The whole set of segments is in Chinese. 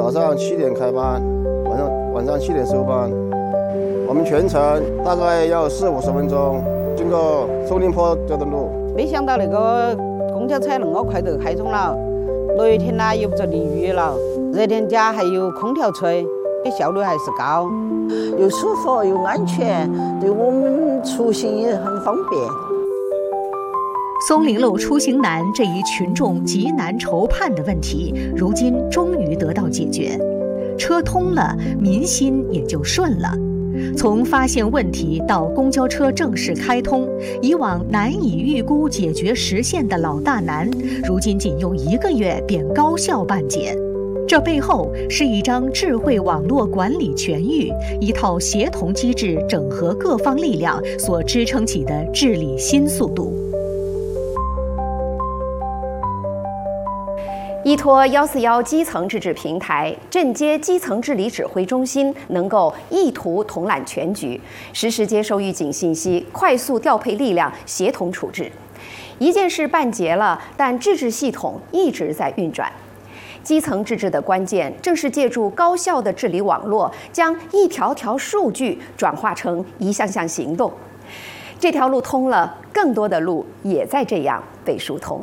早上7点开班，晚上7点收班。我们全程大概要40-50分钟，经过松林坡这段路。 没想到那个公交车那么快就开通了，落雨天呢又不着淋雨了，热天家还有空调吹，效率还是高， 又舒服又安全，对我们出行也很方便。 松林路出行难这一群众急难愁盼的问题，如今终于得到解决，车通了，民心也就顺了。从发现问题到公交车正式开通，以往难以预估解决实现的老大难，如今仅用1个月便高效办结。这背后是一张智慧网络管理全域，一套协同机制整合各方力量所支撑起的治理新速度。 依托141基层自治平台，镇街基层治理指挥中心能够一图统揽全局，实时接收预警信息，快速调配力量，协同处置。一件事办结了，但自治系统一直在运转。基层自治的关键，正是借助高效的治理网络，将一条条数据转化成一项项行动。这条路通了，更多的路也在这样被疏通。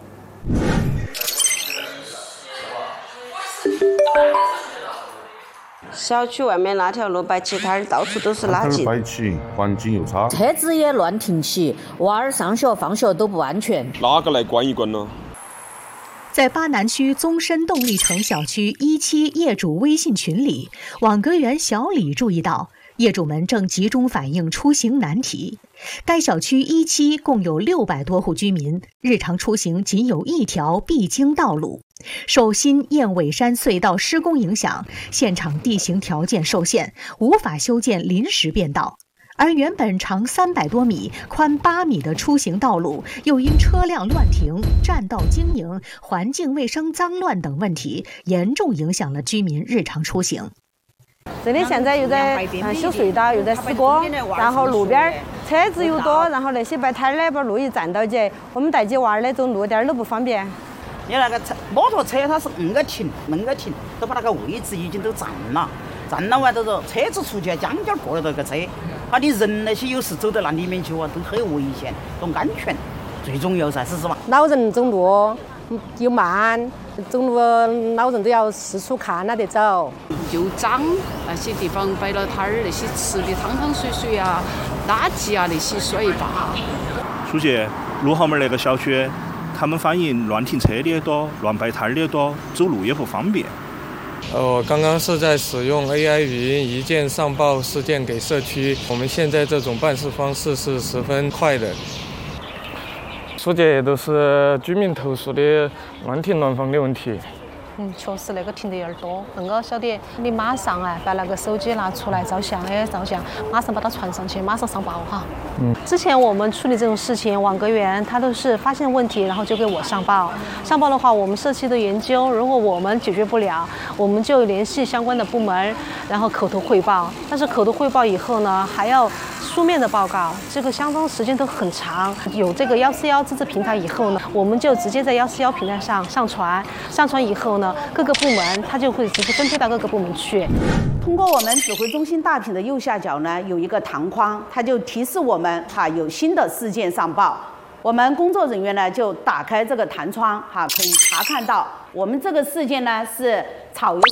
小区外面那条路摆起摊，到处都是垃圾， 摆起环境又差， 车子也乱停起，娃儿上学放学都不安全。 哪个来管一管呢？ 在巴南区宗申动力城小区17业主微信群里，网格员小李注意到，业主们正集中反映出行难题。该小区17共有600多户居民，日常出行仅有一条必经道路。受新燕尾山隧道施工影响，现场地形条件受限，无法修建临时便道。而原本长300多米、宽8米的出行道路，又因车辆乱停、占道经营、环境卫生脏乱等问题，严重影响了居民日常出行。 这里现在又在修隧道，又在施工，然后路边车子又多，然后那些摆摊的把路一占到起，我们带起娃儿的走路点都不方便。 你那个摩托车它是硬个停，都把那个位置已经都占了完之后，车子出去将就过得到个车，你人那些有时走到那里面去啊，都很危险，都安全，最重要噻，是吧？ 老人走路又慢，走路老人都要四处看了得走。 又脏，那些地方摆了摊儿，那些吃的汤汤水水啊、垃圾啊那些水坝。 书记，6号门那个小区，他们反映乱停车的也多，乱摆摊的也多，走路也不方便。 我刚刚是在使用 AI 语音一键上报事件给社区，我们现在这种办事方式是十分快的。书记，都是居民投诉的乱停乱放的问题。 确实那个停得有点多。恁个小弟，你马上把那个手机拿出来照相照相，马上把它传上去，马上上报哈。之前我们处理这种事情，网格员他都是发现问题，然后就给我上报。上报的话，我们社区的研究，如果我们解决不了，我们就联系相关的部门，然后口头汇报。但是口头汇报以后呢，还要书面的报告，这个相当时间都很长。有这个141自治平台以后呢，我们就直接在141平台上上传以后呢，各个部门它就会直接分配到各个部门去。 通过我们指挥中心大屏的右下角呢，有一个弹框，它就提示我们有新的事件上报。我们工作人员呢就打开这个弹窗可以查看到我们这个事件呢是草油